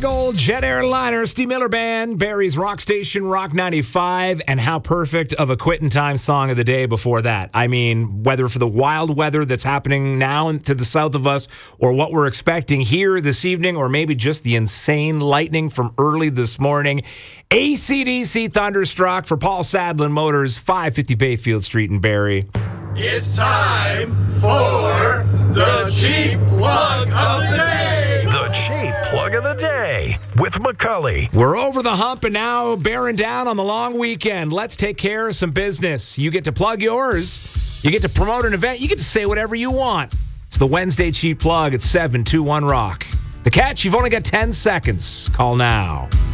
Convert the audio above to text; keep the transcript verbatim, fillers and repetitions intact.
big old jet airliner, Steve Miller Band, Barry's Rock Station, Rock ninety-five, and how perfect of a quitting time song of the day before that. I mean, whether for the wild weather that's happening now to the south of us or what we're expecting here this evening, or maybe just the insane lightning from early this morning, A C D C Thunderstruck for Paul Sadlin Motors, five fifty Bayfield Street in Barrie. It's time for the cheap plug of the day. The cheap plug of the day with McCully. We're over the hump and now bearing down on the long weekend. Let's take care of some business. You get to plug yours. You get to promote an event. You get to say whatever you want. It's the Wednesday cheap plug at seven two one Rock. The catch, you've only got ten seconds. Call now.